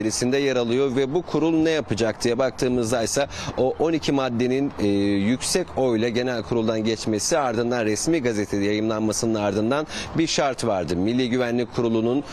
içerisinde yer alıyor ve bu kurul ne yapacak diye baktığımızda ise o 12 maddenin yüksek oyla genel kuruldan geçmesi, ardından resmi gazetede yayımlanmasının ardından bir şart vardı. Milli Güvenlik Kurulu'nun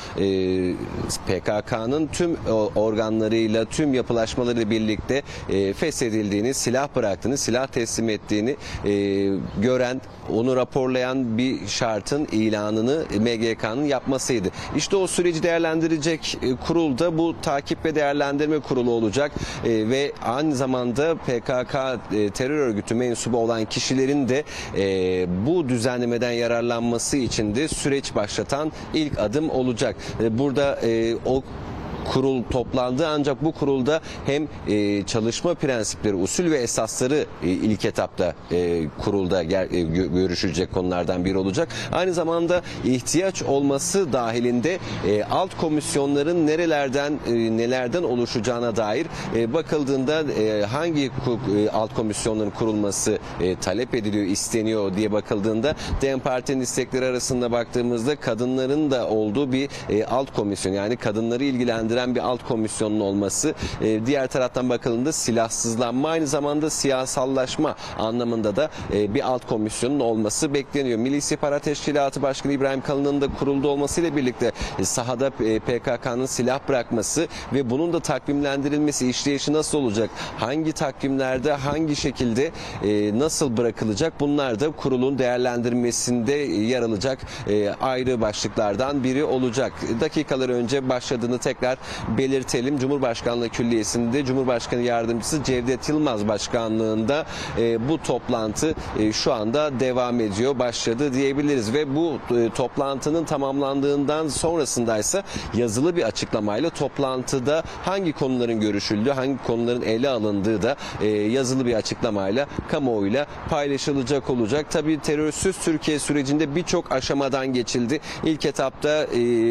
PKK'nın tüm organlarıyla, tüm yapılaşmalarıyla birlikte feshedildiğini, silah bıraktığını, silah teslim ettiğini gören, onu raporlayan bir şartın ilanını MGK'nın yapmasıydı. İşte o süreci değerlendirecek kurul da bu takip ve değerlendirme kurulu olacak ve aynı zamanda PKK terör örgütü mensubu olan kişilerin de bu düzenlemeden yararlanması için de süreç başlatan ilk adım olacak. Burada o kurul toplandı, ancak bu kurulda hem çalışma prensipleri, usul ve esasları ilk etapta kurulda görüşülecek konulardan biri olacak. Aynı zamanda ihtiyaç olması dahilinde alt komisyonların nelerden oluşacağına dair bakıldığında hangi alt komisyonların kurulması talep ediliyor, isteniyor diye bakıldığında DEM Parti'nin istekleri arasında baktığımızda kadınların da olduğu bir alt komisyon, yani kadınları ilgilendiren bir alt komisyonun olması, diğer taraftan bakıldığında silahsızlanma, aynı zamanda siyasallaşma anlamında da bir alt komisyonun olması bekleniyor. Milli İstihbarat Teşkilatı Başkanı İbrahim Kalın'ın da kurulda olmasıyla birlikte sahada PKK'nın silah bırakması ve bunun da takvimlendirilmesi, işleyişi nasıl olacak, hangi takvimlerde hangi şekilde nasıl bırakılacak, bunlar da kurulun değerlendirmesinde yer alacak ayrı başlıklardan biri olacak. Dakikalar önce başladığını tekrar belirtelim. Cumhurbaşkanlığı Külliyesi'nde Cumhurbaşkanı Yardımcısı Cevdet Yılmaz başkanlığında bu toplantı şu anda devam ediyor, başladı diyebiliriz ve bu toplantının tamamlandığından sonrasındaysa yazılı bir açıklamayla toplantıda hangi konuların görüşüldüğü, hangi konuların ele alındığı da yazılı bir açıklamayla kamuoyuyla paylaşılacak olacak. Tabii terörsüz Türkiye sürecinde birçok aşamadan geçildi. İlk etapta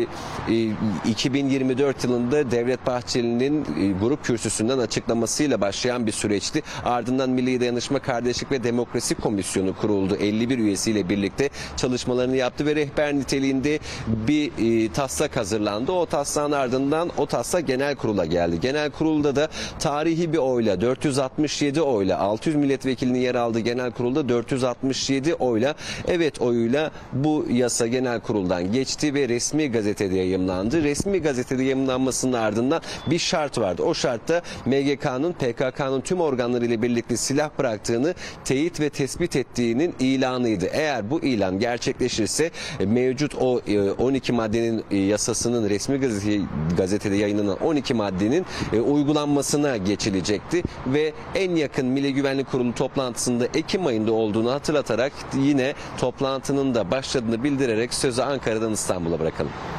2024 yılında Devlet Bahçeli'nin grup kürsüsünden açıklamasıyla başlayan bir süreçti. Ardından Milli Dayanışma, Kardeşlik ve Demokrasi Komisyonu kuruldu. 51 üyesiyle birlikte çalışmalarını yaptı ve rehber niteliğinde bir taslak hazırlandı. O taslağın ardından o taslak genel kurula geldi. Genel kurulda da tarihi bir oyla, 467 oyla, 600 milletvekilinin yer aldığı genel kurulda 467 oyla, evet oyuyla bu yasa genel kuruldan geçti ve resmi gazetede yayımlandı. Resmi gazetede yayımlanmasının ardından bir şart vardı. O şartta MGK'nın PKK'nın tüm organlarıyla birlikte silah bıraktığını teyit ve tespit ettiğinin ilanıydı. Eğer bu ilan gerçekleşirse mevcut o 12 maddenin yasasının resmi gazetede yayınlanan 12 maddenin uygulanmasına geçilecekti ve en yakın Milli Güvenlik Kurulu toplantısında Ekim ayında olduğunu hatırlatarak yine toplantının da başladığını bildirerek sözü Ankara'dan İstanbul'a bırakalım.